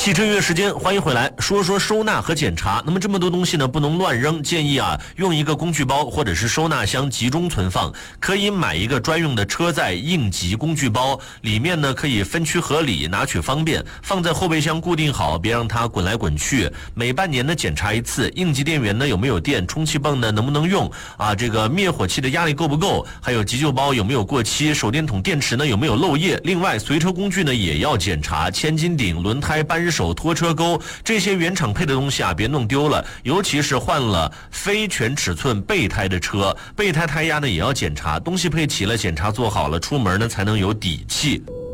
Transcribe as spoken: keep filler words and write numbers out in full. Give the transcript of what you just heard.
汽车约时间，欢迎回来，说说收纳和检查。那么这么多东西呢，不能乱扔，建议啊用一个工具包或者是收纳箱集中存放。可以买一个专用的车载应急工具包，里面呢可以分区合理，拿取方便，放在后备箱固定好，别让它滚来滚去。每半年呢检查一次，应急电源呢有没有电，充气泵呢能不能用啊？这个灭火器的压力够不够？还有急救包有没有过期？手电筒电池呢有没有漏液？另外随车工具呢也要检查，千斤顶、轮胎、扳手、拖车钩这些原厂配的东西啊，别弄丢了。尤其是换了非全尺寸备胎的车，备胎胎压呢也要检查，东西配齐了，检查做好了，出门呢才能有底气。